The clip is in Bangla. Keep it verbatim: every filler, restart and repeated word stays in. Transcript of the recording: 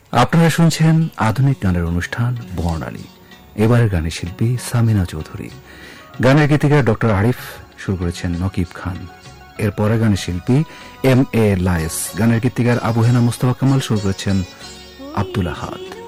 আপনারা শুনছেন আধুনিক গানের অনুষ্ঠান বর্ণালী। এবারের গানের শিল্পী সামিনা চৌধুরী, গানের গীতিকার ডক্টর আরিফ, শুরু করেছেন নকিব খান। এরপরে গানের শিল্পী এম এ লায়েস, গানের গীতিকার আবু হেনা মুস্তফা কামাল, শুরু করেছেন আব্দুল আহাদ।